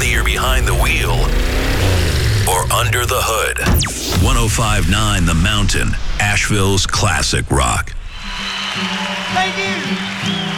you're behind the wheel or under the hood. 105.9 The Mountain, Asheville's classic rock. Thank you.